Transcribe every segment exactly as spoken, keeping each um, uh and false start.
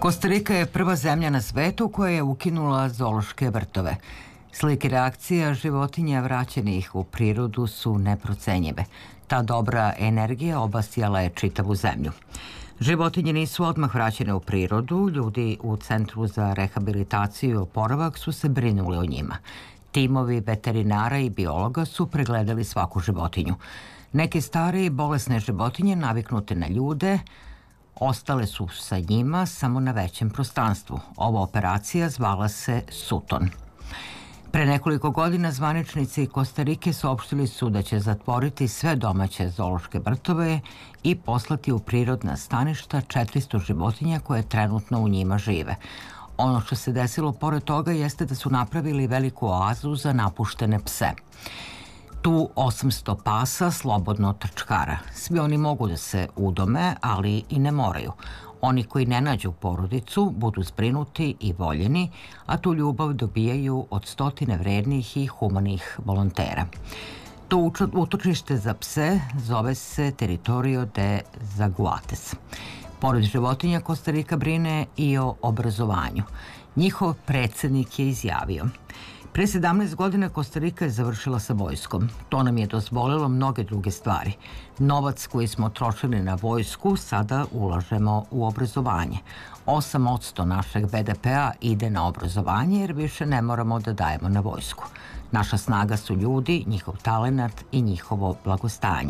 Kostarika je prva zemlja na svetu koja je ukinula zoološke vrtove. Slike reakcija životinja vraćenih u prirodu su neprocenjive. Ta dobra energija obasjala je čitavu zemlju. Životinje nisu odmah vraćene u prirodu, ljudi u Centru za rehabilitaciju i oporavak su se brinuli o njima. Timovi veterinara i biologa su pregledali svaku životinju. Neke stare i bolesne životinje naviknute na ljude ostale su sa njima samo na većem prostranstvu. Ova operacija zvala se Suton. Pre nekoliko godina zvaničnici Kostarike saopštili su da će zatvoriti sve domaće zoološke vrtove i poslati u prirodna staništa četiristo životinja koje trenutno u njima žive. Ono što se desilo pored toga jeste da su napravili veliku oazu za napuštene pse. Tu osamsto pasa slobodno trčkara. Svi oni mogu da se udome, ali i ne moraju. Oni koji ne nađu porodicu budu zbrinuti i voljeni, a tu ljubav dobijaju od stotine vrednih i humanih volontera. To utočište za pse zove se Territorio de Zaguates. Pored životinja, Kostarika brine i o obrazovanju. Njihov predsednik je izjavio: Pre sedamnaest godina Kostarika je završila sa vojskom. To nam je dozvolilo mnoge druge stvari. Novac koji smo trošili na vojsku sada ulažemo u obrazovanje. osam posto našeg be de pea ide na obrazovanje jer više ne moramo da dajemo na vojsku. Naša snaga su ljudi, njihov talenat i njihovo blagostanje.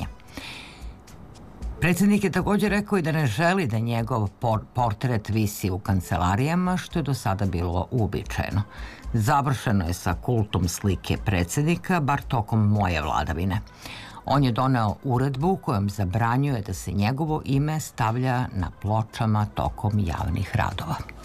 Predsednik je također rekao i da ne želi da njegov portret visi u kancelarijama, što je do sada bilo uobičajeno. Završeno je sa kultom slike predsednika, bar tokom moje vladavine. On je doneo uredbu kojom zabranjuje da se njegovo ime stavlja na pločama tokom javnih radova.